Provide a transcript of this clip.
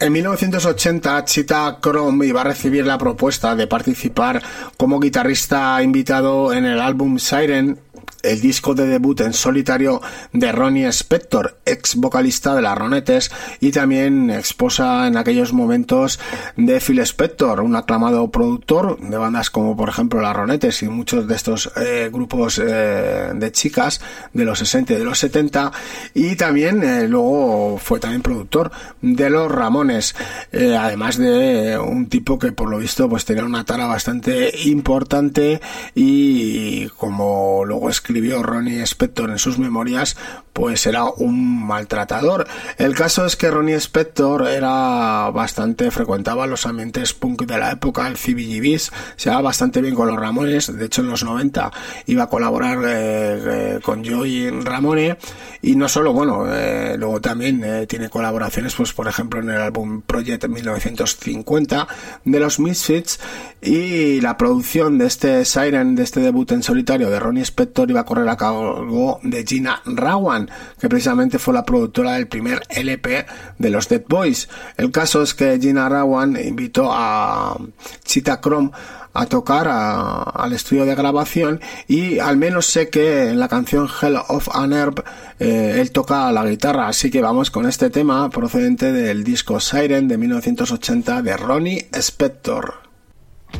En 1980, Cheetah Chrome iba a recibir la propuesta de participar como guitarrista invitado en el álbum Siren, el disco de debut en solitario de Ronnie Spector, ex vocalista de las Ronettes y también esposa en aquellos momentos de Phil Spector, un aclamado productor de bandas como por ejemplo las Ronettes y muchos de estos grupos de chicas de los 60 y de los 70, y también luego fue también productor de los Ramones, además de un tipo que por lo visto pues tenía una tara bastante importante y como luego escribió Ronnie Spector en sus memorias, pues era un maltratador. El caso es que Ronnie Spector frecuentaba los ambientes punk de la época, el CBGBs, se daba bastante bien con los Ramones. De hecho en los 90 iba a colaborar con Joey Ramone, y no solo, luego también tiene colaboraciones, pues por ejemplo en el álbum Project 1950 de los Misfits, y la producción de este Siren, de este debut en solitario de Ronnie Spector, iba a correr a cargo de Gina Rawan, que precisamente fue la productora del primer LP de los Dead Boys. El caso es que Gina Rawan invitó a Cheetah Chrome a tocar al estudio de grabación, y al menos sé que en la canción Hell of an Herb él toca la guitarra, así que vamos con este tema procedente del disco Siren de 1980 de Ronnie Spector.